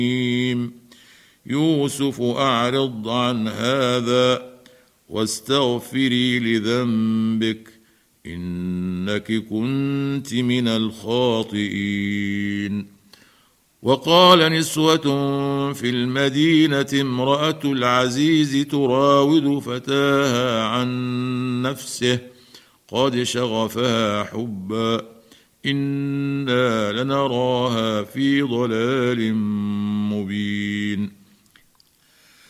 يوسف أعرض عن هذا واستغفري لذنبك إنك كنت من الخاطئين. وقال نسوة في المدينة امرأة العزيز تراود فتاها عن نفسه قد شغفها حبا إنا لنراها في ضلال مبين.